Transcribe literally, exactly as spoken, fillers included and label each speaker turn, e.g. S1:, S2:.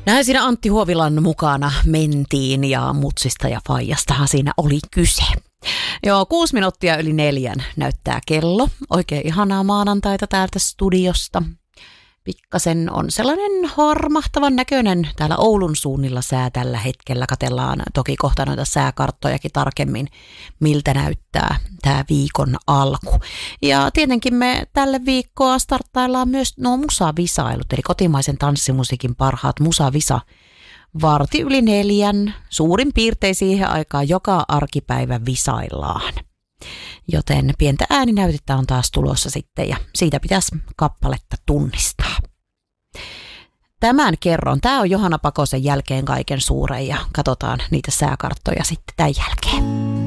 S1: Näin siinä Antti Huovilan mukana mentiin ja mutsista ja faijastahan siinä oli kyse. Joo, kuusi minuuttia yli neljän näyttää kello. Oikein ihanaa maanantaita täältä studiosta. Pikkasen on sellainen harmahtavan näköinen täällä Oulun suunnilla sää tällä hetkellä. Katellaan toki kohta noita sääkarttojakin tarkemmin, miltä näyttää tämä viikon alku. Ja tietenkin me tälle viikkoa starttaillaan myös nuo musavisailut, eli kotimaisen tanssimusiikin parhaat musavisa. Varti yli neljän, suurin piirtein siihen aikaan joka arkipäivä visaillaan. Joten pientä ääninäytettä on taas tulossa sitten ja siitä pitäisi kappaletta tunnistaa. Tämän kerron. Tämä on Johanna Pakosen jälkeen kaiken suuren ja katsotaan niitä sääkarttoja sitten tämän jälkeen.